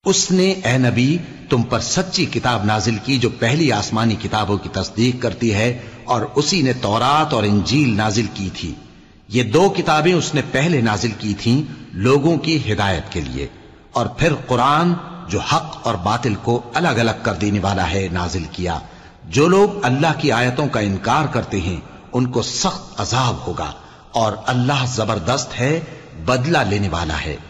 उसने ए नबी तुम पर सच्ची किताब नाजिल की जो पहली आसमानी किताबों की तस्दीक करती है, और उसी ने तौरात और इंजील नाजिल की थी। ये दो किताबें उसने पहले नाजिल की थीं लोगों की हिदायत के लिए, और फिर कुरान जो हक और बातिल को अलग अलग कर देने वाला है नाजिल किया। जो लोग अल्लाह की आयतों का इनकार करते हैं उनको सख्त अजाब होगा, और अल्लाह जबरदस्त है, बदला लेने वाला है।